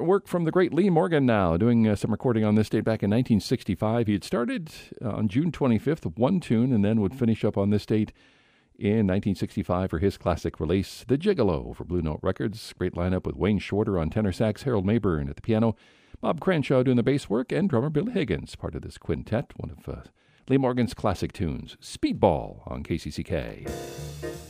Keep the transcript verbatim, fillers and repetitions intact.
work from the great Lee Morgan now, doing uh, some recording on this date back in nineteen sixty-five. He had started uh, on June twenty-fifth, one tune, and then would finish up on this date in nineteen sixty-five for his classic release, The Gigolo, for Blue Note Records. Great lineup with Wayne Shorter on tenor sax, Harold Mayburn at the piano, Bob Cranshaw doing the bass work, and drummer Bill Higgins, part of this quintet, one of uh, Lee Morgan's classic tunes, Speedball, on K C C K.